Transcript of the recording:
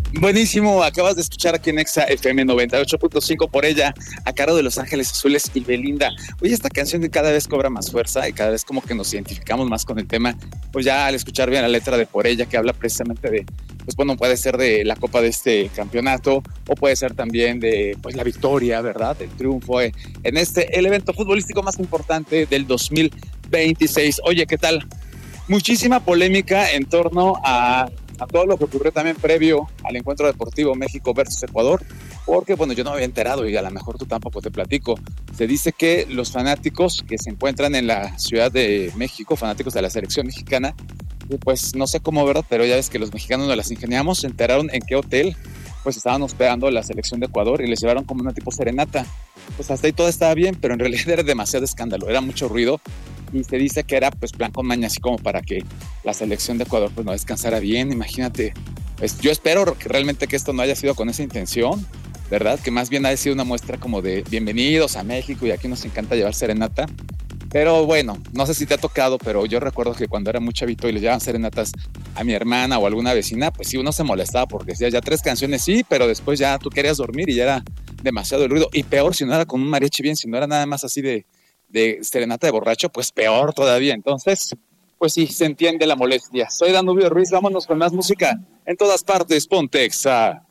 Buenísimo, acabas de escuchar aquí en Exa FM 98.5 por ella, a cargo de Los Ángeles Azules y Belinda. Oye, esta canción que cada vez cobra más fuerza y cada vez como que nos identificamos más con el tema, pues ya al escuchar bien la letra de Por ella, que habla precisamente de, pues bueno, puede ser de la copa de este campeonato o puede ser también de, pues la victoria, ¿verdad? El triunfo en el evento futbolístico más importante del 2026. Oye, ¿qué tal? Muchísima polémica en torno a todo lo que ocurrió también previo al encuentro deportivo México versus Ecuador, porque bueno, yo no me había enterado y a lo mejor tú tampoco te platico. Se dice que los fanáticos que se encuentran en la Ciudad de México, fanáticos de la selección mexicana, pues no sé cómo, ¿verdad? Pero ya ves que los mexicanos nos las ingeniamos, se enteraron en qué hotel pues estaban hospedando la selección de Ecuador y les llevaron como una tipo serenata. Pues hasta ahí todo estaba bien, pero en realidad era demasiado escándalo, era mucho ruido y se dice que era pues plan con maña, así como para que la selección de Ecuador pues no descansara bien. Imagínate, pues yo espero que realmente que esto no haya sido con esa intención, ¿verdad? Que más bien haya sido una muestra como de bienvenidos a México y aquí nos encanta llevar serenata. Pero bueno, no sé si te ha tocado, pero yo recuerdo que cuando era muy chavito y le llevaban serenatas a mi hermana o a alguna vecina, pues sí, uno se molestaba porque decía ya 3 canciones, sí, pero después ya tú querías dormir y ya era demasiado el ruido. Y peor si no era con un mariachi bien, si no era nada más así de serenata de borracho, pues peor todavía. Entonces, pues sí, se entiende la molestia. Soy Danubio Ruiz, vámonos con más música en todas partes, Pontexa.